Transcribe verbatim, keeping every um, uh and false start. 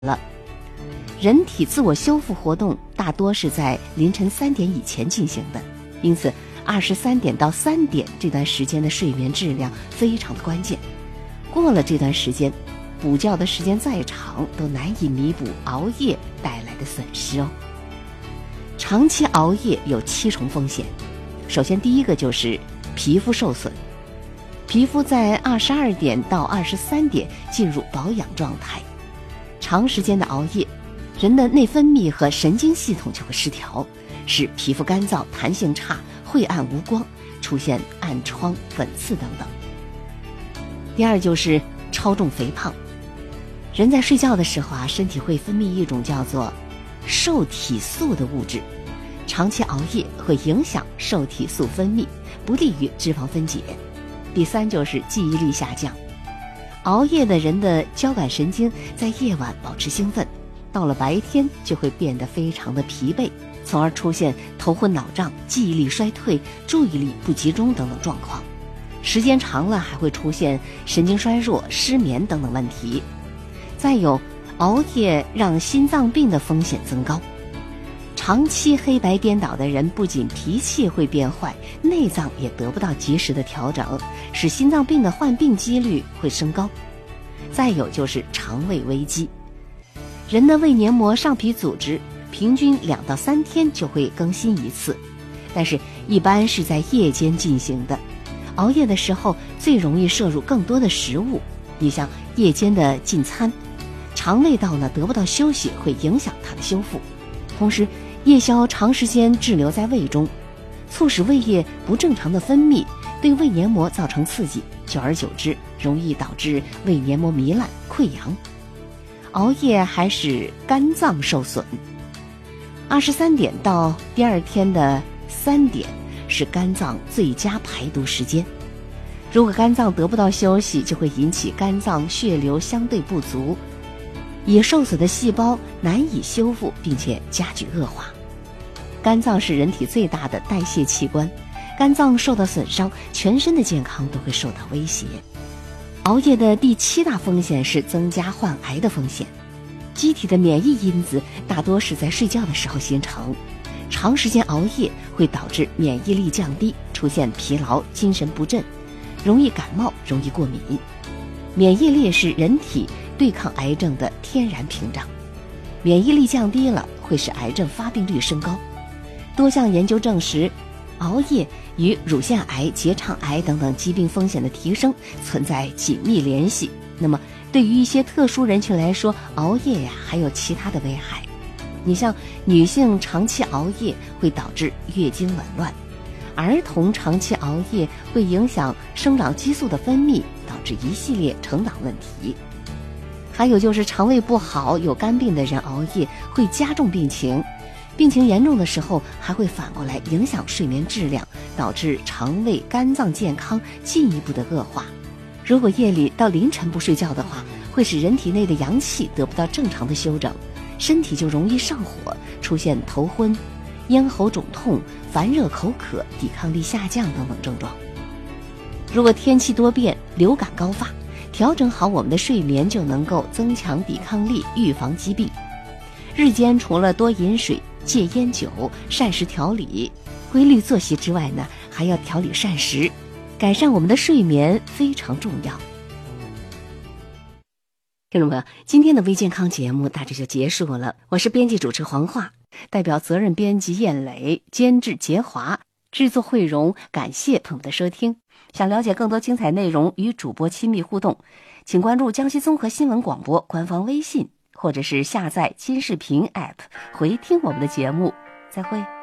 了。人体自我修复活动大多是在凌晨三点以前进行的，因此二十三点到三点这段时间的睡眠质量非常的关键。过了这段时间，补觉的时间再长都难以弥补熬夜带来的损失哦。长期熬夜有七重风险，首先第一个就是皮肤受损。皮肤在二十二点到二十三点进入保养状态，长时间的熬夜，人的内分泌和神经系统就会失调，使皮肤干燥、弹性差、晦暗无光，出现暗疮、粉刺等等。第二就是超重肥胖。人在睡觉的时候啊，身体会分泌一种叫做受体素的物质，长期熬夜会影响受体素分泌，不利于脂肪分解。第三就是记忆力下降。熬夜的人的交感神经在夜晚保持兴奋，到了白天就会变得非常的疲惫，从而出现头昏脑胀、记忆力衰退、注意力不集中等等状况。时间长了还会出现神经衰弱、失眠等等问题。再有，熬夜让心脏病的风险增高。长期黑白颠倒的人不仅脾气会变坏，内脏也得不到及时的调整，使心脏病的患病几率会升高。再有就是肠胃危机。人的胃黏膜上皮组织平均两到三天就会更新一次，但是一般是在夜间进行的。熬夜的时候最容易摄入更多的食物，你像夜间的进餐，肠胃道呢得不到休息，会影响它的修复。同时夜宵长时间滞留在胃中，促使胃液不正常的分泌，对胃黏膜造成刺激，久而久之容易导致胃黏膜糜烂溃疡。熬夜还使肝脏受损。二十三点到第二天的三点是肝脏最佳排毒时间，如果肝脏得不到休息，就会引起肝脏血流相对不足，已受损的细胞难以修复，并且加剧恶化。肝脏是人体最大的代谢器官，肝脏受到损伤，全身的健康都会受到威胁。熬夜的第七大风险是增加患癌的风险。机体的免疫因子大多是在睡觉的时候形成，长时间熬夜会导致免疫力降低，出现疲劳、精神不振，容易感冒，容易过敏。免疫力是人体对抗癌症的天然屏障，免疫力降低了会使癌症发病率升高。多项研究证实，熬夜与乳腺癌、结肠癌等等疾病风险的提升存在紧密联系。那么对于一些特殊人群来说，熬夜呀还有其他的危害。你像女性长期熬夜会导致月经紊乱，儿童长期熬夜会影响生长激素的分泌，导致一系列成长问题。还有就是肠胃不好、有肝病的人熬夜会加重病情，病情严重的时候还会反过来影响睡眠质量，导致肠胃、肝脏健康进一步的恶化。如果夜里到凌晨不睡觉的话，会使人体内的阳气得不到正常的休整，身体就容易上火，出现头昏、咽喉肿痛、烦热口渴、抵抗力下降等等症状。如果天气多变、流感高发，调整好我们的睡眠，就能够增强抵抗力，预防疾病。日间除了多饮水、戒烟酒、膳食调理、规律作息之外呢，还要调理膳食，改善我们的睡眠非常重要。听众朋友，今天的微健康节目大致就结束了，我是编辑主持黄华，代表责任编辑燕磊，监制杰华，制作慧荣，感谢朋友的收听。想了解更多精彩内容与主播亲密互动，请关注江西综合新闻广播官方微信，或者是下载金视频 A P P 回听我们的节目。再会。